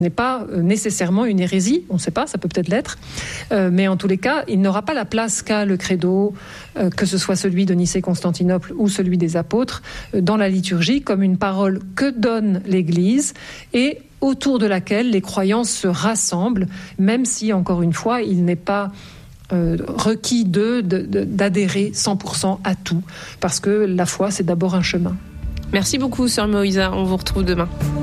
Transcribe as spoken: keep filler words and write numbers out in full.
n'est pas nécessairement une hérésie, on ne sait pas, ça peut peut-être l'être, euh, mais en tous les cas, il n'aura pas la place qu'a le credo, euh, que ce soit celui de Nicée-Constantinople ou celui des apôtres, euh, dans la liturgie, comme une parole que donne l'Église et autour de laquelle les croyants se rassemblent, même si, encore une fois, il n'est pas euh, requis d'eux de, de, d'adhérer cent pour cent à tout, parce que la foi, c'est d'abord un chemin. Merci beaucoup, sœur Moïsa, on vous retrouve demain.